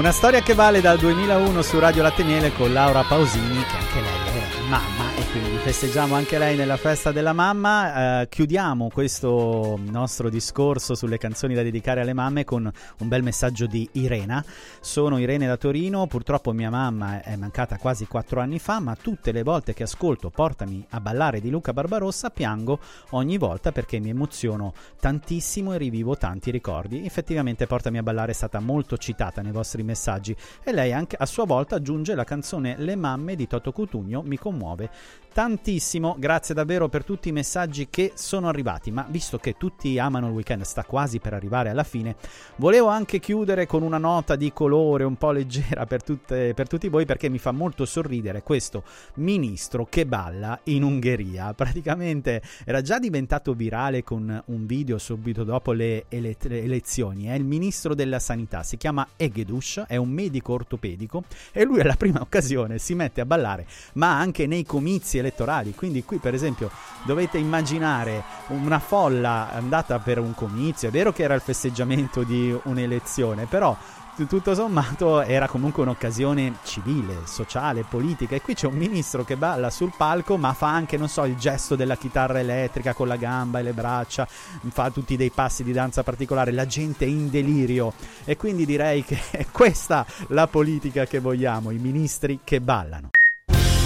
Una storia che vale dal 2001 su Radio Latte Miele con Laura Pausini, che anche lei è mamma e quindi festeggiamo anche lei nella festa della mamma. Chiudiamo questo nostro discorso sulle canzoni da dedicare alle mamme con un bel messaggio di Irena. Sono Irene da Torino, purtroppo mia mamma è mancata quasi 4 anni fa, ma tutte le volte che ascolto Portami a ballare di Luca Barbarossa piango ogni volta perché mi emoziono tantissimo e rivivo tanti ricordi. Effettivamente Portami a ballare è stata molto citata nei vostri messaggi e lei anche a sua volta aggiunge la canzone Le mamme di Toto Cutugno mi commuove tantissimo. Grazie davvero per tutti i messaggi che sono arrivati, ma visto che tutti amano il weekend, sta quasi per arrivare alla fine, volevo anche chiudere con una nota di colore un po' leggera per tutti voi, perché mi fa molto sorridere questo ministro che balla in Ungheria. Praticamente era già diventato virale con un video subito dopo le elezioni. È il ministro della sanità, si chiama Egedus, è un medico ortopedico e lui alla prima occasione si mette a ballare, ma anche nei comizi elettorali. Quindi qui per esempio dovete immaginare una folla andata per un comizio. È vero che era il festeggiamento di un'elezione, però tutto sommato era comunque un'occasione civile, sociale, politica, e qui c'è un ministro che balla sul palco ma fa anche, non so, il gesto della chitarra elettrica con la gamba e le braccia, fa tutti dei passi di danza particolare, la gente è in delirio, e quindi direi che è questa la politica che vogliamo, i ministri che ballano.